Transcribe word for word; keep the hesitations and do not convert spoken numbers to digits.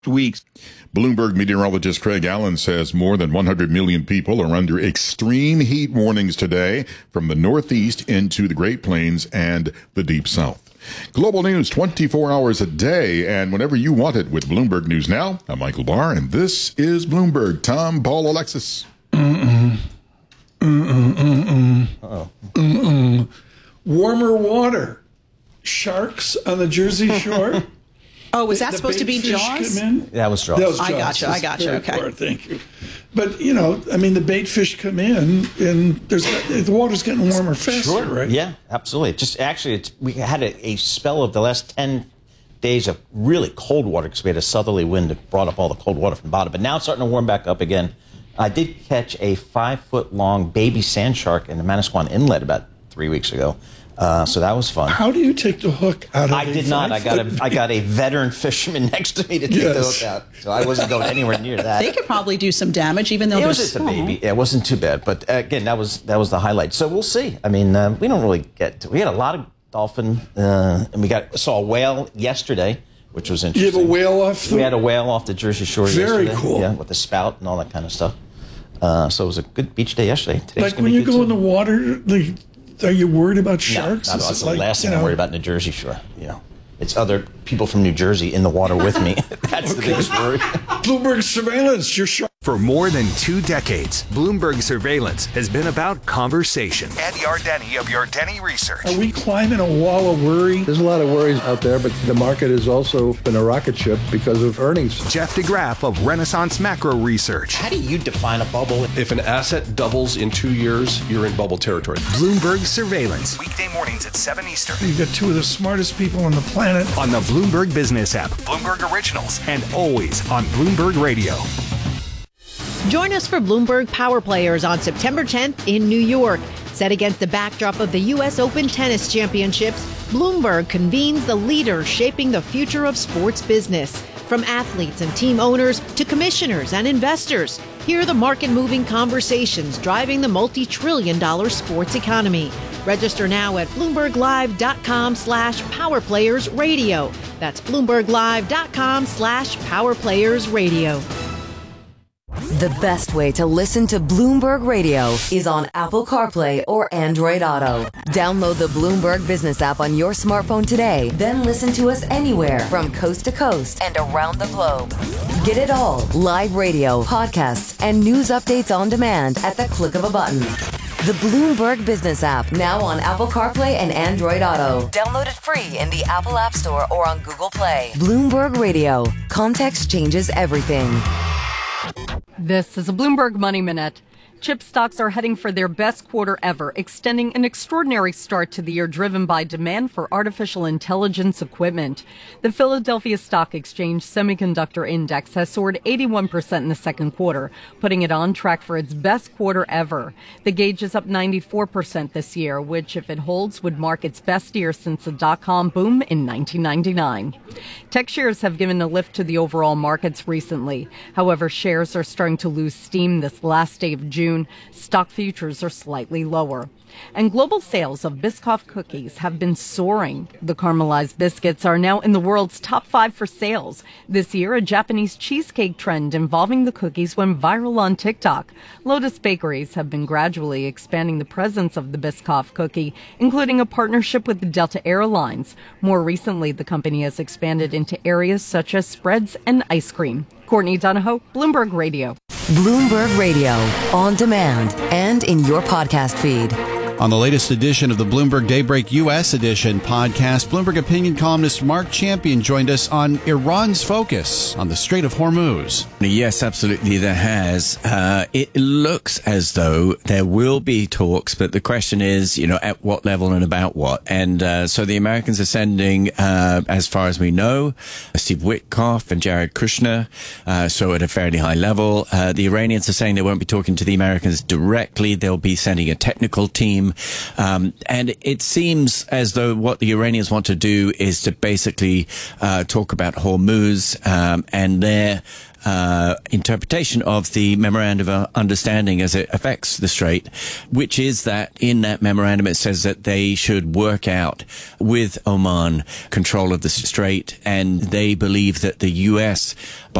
weeks. Bloomberg meteorologist Craig Allen says more than one hundred million people are under extreme heat warnings today from the Northeast into the Great Plains and the Deep South. Global news twenty-four hours a day and whenever you want it with Bloomberg News Now. I'm Michael Barr, and this is Bloomberg. Tom, Paul, Alexis. Mm-mm. Mm-mm, mm-mm. Uh-oh. Mm-mm. Warmer water. Sharks on the Jersey Shore. Oh, was that the supposed to be Jaws? That was Jaws. That was Jaws. I gotcha, I gotcha, okay. Part, thank you. But, you know, I mean, the bait fish come in, and there's the water's getting warmer faster, sure. right? Yeah, absolutely. Just actually, it's, we had a, a spell of the last ten days of really cold water because we had a southerly wind that brought up all the cold water from the bottom. But now it's starting to warm back up again. I did catch a five-foot-long baby sand shark in the Manasquan Inlet about three weeks ago. Uh, so that was fun. How do you take the hook out of I a did not. I got a I got a veteran fisherman next to me to take Yes. the hook out. So I wasn't going anywhere near that. They could probably do some damage, even though It they're was just small. a baby. Yeah, it wasn't too bad. But uh, again, that was that was the highlight. So we'll see. I mean, uh, we don't really get to, we had a lot of dolphin, uh, and we got saw a whale yesterday, which was You interesting. have a whale off the... We had a whale off the Jersey Shore Very yesterday. cool. Yeah, with the spout and all that kind of stuff. Uh, so it was a good beach day yesterday. Today's Like gonna when be you good go too. in the water, like, are you worried about sharks? No, not, Is that's it the like, last thing you I'm know- worried about in the Jersey Shore. You know, it's other people from New Jersey in the water with me. That's the biggest worry. Bloomberg surveillance, you're shark. For more than two decades, Bloomberg Surveillance has been about conversation. Ed Yardeni of Yardeni Research. Are we climbing a wall of worry? There's a lot of worries out there, but the market has also been a rocket ship because of earnings. Jeff DeGraff of Renaissance Macro Research. How do you define a bubble? If an asset doubles in two years, you're in bubble territory. Bloomberg Surveillance Weekday mornings at seven Eastern. You've got two of the smartest people on the planet. on the Bloomberg Business app Bloomberg Originals. and always on Bloomberg Radio. Join us for Bloomberg Power Players on September tenth in New York. Set against the backdrop of the U S Open Tennis Championships, Bloomberg convenes the leaders shaping the future of sports business. From athletes and team owners to commissioners and investors, hear the market-moving conversations driving the multi-trillion dollar sports economy. Register now at bloomberglive.com slash powerplayersradio. That's bloomberglive.com slash powerplayersradio. The best way to listen to Bloomberg Radio is on Apple CarPlay or Android Auto. Download the Bloomberg Business app on your smartphone today, then listen to us anywhere from coast to coast and around the globe. Get it all, live radio, podcasts, and news updates on demand at the click of a button. The Bloomberg Business app, now on Apple CarPlay and Android Auto. Download it free in the Apple App Store or on Google Play. Bloomberg Radio. Context changes everything. This is a Bloomberg Money Minute. Chip stocks are heading for their best quarter ever, extending an extraordinary start to the year driven by demand for artificial intelligence equipment. The Philadelphia Stock Exchange Semiconductor Index has soared eighty-one percent in the second quarter, putting it on track for its best quarter ever. The gauge is up ninety-four percent this year, which, if it holds, would mark its best year since the dot-com boom in nineteen ninety-nine. Tech shares have given a lift to the overall markets recently. However, shares are starting to lose steam this last day of June. Stock futures are slightly lower. And global sales of Biscoff cookies have been soaring. The caramelized biscuits are now in the world's top five for sales. This year, a Japanese cheesecake trend involving the cookies went viral on TikTok. Lotus Bakeries have been gradually expanding the presence of the Biscoff cookie, including a partnership with Delta Airlines. More recently, the company has expanded into areas such as spreads and ice cream. Courtney Donahoe, Bloomberg Radio. Bloomberg Radio, on demand and in your podcast feed. On the latest edition of the Bloomberg Daybreak U S edition podcast, Bloomberg opinion columnist Mark Champion joined us on Iran's focus on the Strait of Hormuz. Yes, absolutely, there has. Uh, it looks as though there will be talks, but the question is, you know, at what level and about what? And uh, so the Americans are sending, uh, as far as we know, Steve Witkoff and Jared Kushner, uh, so at a fairly high level. Uh, the Iranians are saying they won't be talking to the Americans directly. They'll be sending a technical team Um, um, and it seems as though what the Iranians want to do is to basically uh, talk about Hormuz um, and their Uh, interpretation of the memorandum of understanding as it affects the strait, which is that in that memorandum it says that they should work out with Oman control of the strait, and they believe that the U S